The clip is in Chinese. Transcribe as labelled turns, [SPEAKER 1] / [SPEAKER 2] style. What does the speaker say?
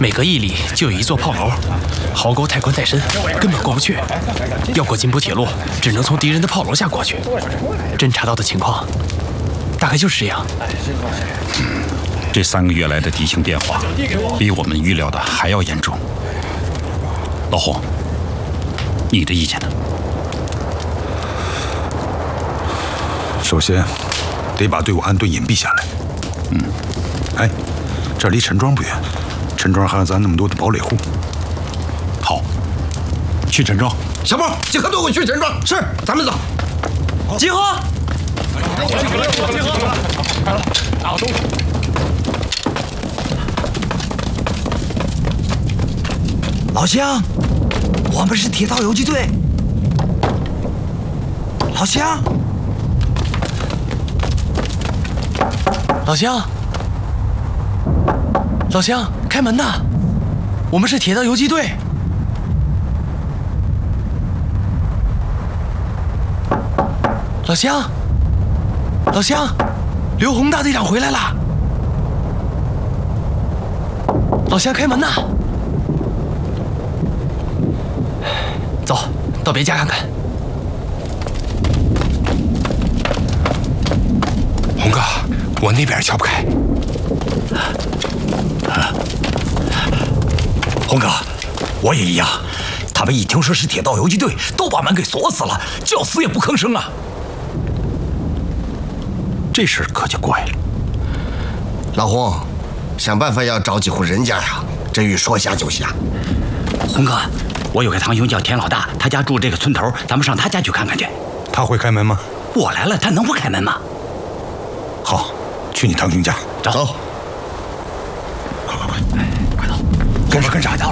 [SPEAKER 1] 每隔1里就有一座炮楼，壕沟太宽太深，根本过不去。要过津浦铁路，只能从敌人的炮楼下过去。侦察到的情况，大概就是这样。
[SPEAKER 2] 这3个月来的敌情变化，比我们预料的还要严重。老洪，你的意见呢？
[SPEAKER 3] 首先，得把队伍安顿隐蔽下来。哎，这离陈庄不远，陈庄还有咱那么多的堡垒户。
[SPEAKER 2] 好，去陈庄。
[SPEAKER 4] 小波，集合队伍去陈庄。是，咱们走。
[SPEAKER 1] 集合！
[SPEAKER 5] 老乡，我们是铁道游击队。老乡，
[SPEAKER 1] 老乡，老乡，开门呐！我们是铁道游击队。老乡，老乡，刘洪大队长回来了。老乡，开门呐！走到别家看看。
[SPEAKER 4] 洪哥，我那边撬不开。
[SPEAKER 5] 洪哥，我也一样。他们一听说是铁道游击队，都把门给锁死了，叫死也不吭声啊。
[SPEAKER 3] 这事可就怪了。
[SPEAKER 4] 老洪，想办法要找几户人家呀，这雨说下就下。
[SPEAKER 6] 洪哥，我有个堂兄叫田老大，他家住这个村头，咱们上他家去看看去。
[SPEAKER 3] 他会开门吗？
[SPEAKER 6] 我来了，他能不开门吗？
[SPEAKER 3] 好，去你堂兄家。
[SPEAKER 4] 走。
[SPEAKER 5] 快走，跟上，跟上。